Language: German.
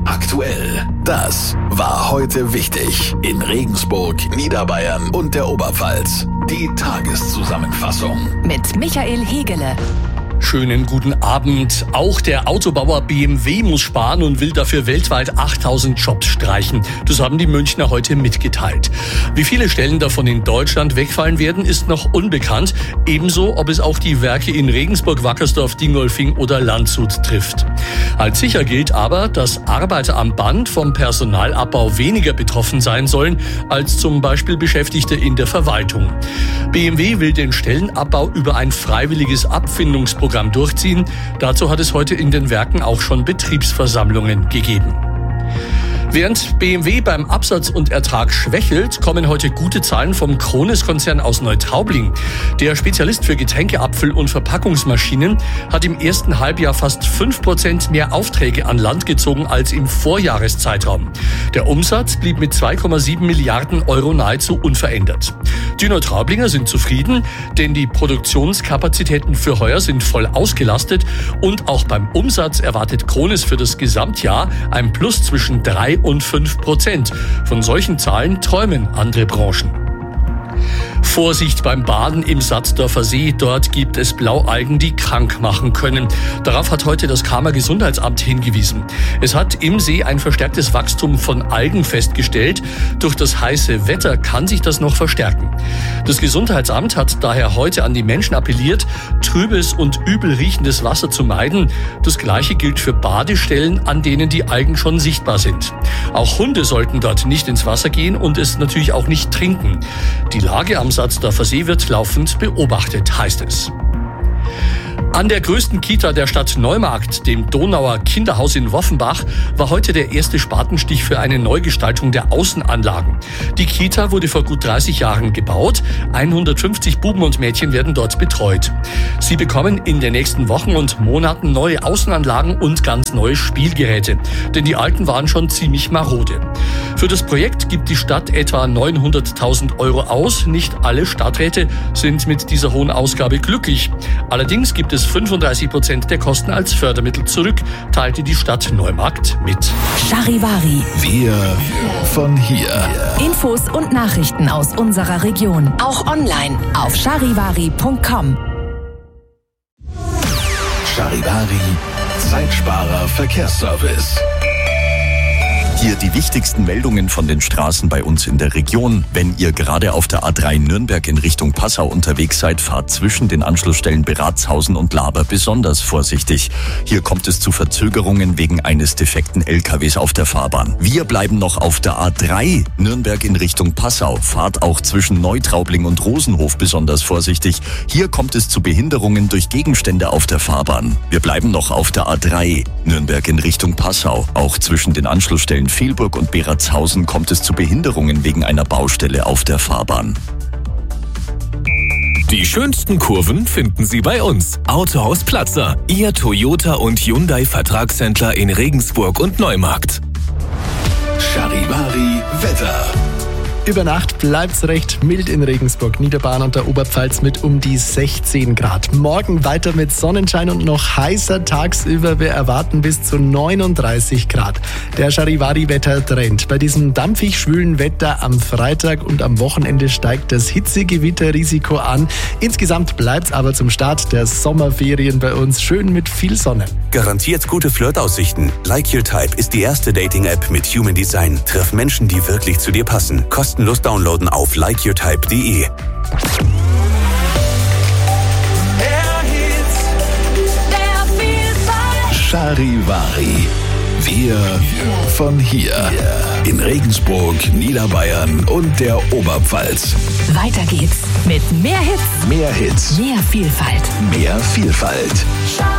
Aktuell. Das war heute wichtig in Regensburg, Niederbayern und der Oberpfalz. Die Tageszusammenfassung mit Michael Hegele. Schönen guten Abend. Auch der Autobauer BMW muss sparen und will dafür weltweit 8000 Jobs streichen. Das haben die Münchner heute mitgeteilt. Wie viele Stellen davon in Deutschland wegfallen werden, ist noch unbekannt. Ebenso, ob es auch die Werke in Regensburg, Wackersdorf, Dingolfing oder Landshut trifft. Als sicher gilt aber, dass Arbeiter am Band vom Personalabbau weniger betroffen sein sollen als zum Beispiel Beschäftigte in der Verwaltung. BMW will den Stellenabbau über ein freiwilliges Abfindungsprogramm durchziehen. Dazu hat es heute in den Werken auch schon Betriebsversammlungen gegeben. Während BMW beim Absatz und Ertrag schwächelt, kommen heute gute Zahlen vom Krones-Konzern aus Neutraubling. Der Spezialist für Getränkeabfüll- und Verpackungsmaschinen hat im ersten Halbjahr fast 5% mehr Aufträge an Land gezogen als im Vorjahreszeitraum. Der Umsatz blieb mit 2,7 Milliarden Euro nahezu unverändert. Die Neutraublinger sind zufrieden, denn die Produktionskapazitäten für heuer sind voll ausgelastet und auch beim Umsatz erwartet Krones für das Gesamtjahr ein Plus zwischen 3 und 5%. Von solchen Zahlen träumen andere Branchen. Vorsicht beim Baden im Satzdorfer See. Dort gibt es Blaualgen, die krank machen können. Darauf hat heute das Kamer Gesundheitsamt hingewiesen. Es hat im See ein verstärktes Wachstum von Algen festgestellt. Durch das heiße Wetter kann sich das noch verstärken. Das Gesundheitsamt hat daher heute an die Menschen appelliert, trübes und übel riechendes Wasser zu meiden. Das Gleiche gilt für Badestellen, an denen die Algen schon sichtbar sind. Auch Hunde sollten dort nicht ins Wasser gehen und es natürlich auch nicht trinken. Die Lage am Satzdorfer See wird laufend beobachtet, heißt es. An der größten Kita der Stadt Neumarkt, dem Donauer Kinderhaus in Woffenbach, war heute der erste Spatenstich für eine Neugestaltung der Außenanlagen. Die Kita wurde vor gut 30 Jahren gebaut. 150 Buben und Mädchen werden dort betreut. Sie bekommen in den nächsten Wochen und Monaten neue Außenanlagen und ganz neue Spielgeräte. Denn die alten waren schon ziemlich marode. Für das Projekt gibt die Stadt etwa 900.000 Euro aus. Nicht alle Stadträte sind mit dieser hohen Ausgabe glücklich. Allerdings gibt es 35% der Kosten als Fördermittel zurück, teilte die Stadt Neumarkt mit. Charivari. Wir von hier. Infos und Nachrichten aus unserer Region. Auch online auf charivari.com. Charivari, Zeitsparer Verkehrsservice. Hier die wichtigsten Meldungen von den Straßen bei uns in der Region. Wenn ihr gerade auf der A3 Nürnberg in Richtung Passau unterwegs seid, fahrt zwischen den Anschlussstellen Beratshausen und Laber besonders vorsichtig. Hier kommt es zu Verzögerungen wegen eines defekten LKWs auf der Fahrbahn. Wir bleiben noch auf der A3 Nürnberg in Richtung Passau. Fahrt auch zwischen Neutraubling und Rosenhof besonders vorsichtig. Hier kommt es zu Behinderungen durch Gegenstände auf der Fahrbahn. Wir bleiben noch auf der A3 Nürnberg in Richtung Passau. Auch zwischen den Anschlussstellen Velburg und Beratshausen kommt es zu Behinderungen wegen einer Baustelle auf der Fahrbahn. Die schönsten Kurven finden Sie bei uns. Autohaus Platzer, Ihr Toyota und Hyundai Vertragshändler in Regensburg und Neumarkt. Charivari Wetter. Über Nacht bleibt's recht mild in Regensburg, Niederbayern und der Oberpfalz mit um die 16 Grad. Morgen weiter mit Sonnenschein und noch heißer tagsüber. Wir erwarten bis zu 39 Grad. Der Charivari-Wettertrend. Bei diesem dampfig schwülen Wetter am Freitag und am Wochenende steigt das Hitzegewitterrisiko an. Insgesamt bleibt's aber zum Start der Sommerferien bei uns schön mit viel Sonne. Garantiert gute Flirtaussichten. Like Your Type ist die erste Dating-App mit Human Design. Triff Menschen, die wirklich zu dir passen. Kostenlos downloaden auf likeyourtype.de. Charivari. Wir von hier. In Regensburg, Niederbayern und der Oberpfalz. Weiter geht's mit mehr Hits, Mehr Hits, mehr Vielfalt. mehr Vielfalt.